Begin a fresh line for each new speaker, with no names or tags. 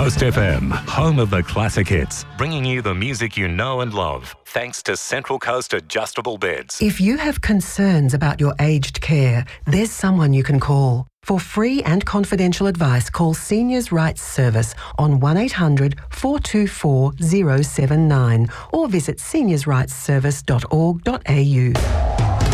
Coast FM, home of the classic hits, bringing you the music you know and love, thanks to Central Coast Adjustable Beds.
If you have concerns about your aged care, there's someone you can call. For free and confidential advice, call Seniors Rights Service on 1800 424 079 or visit seniorsrightsservice.org.au.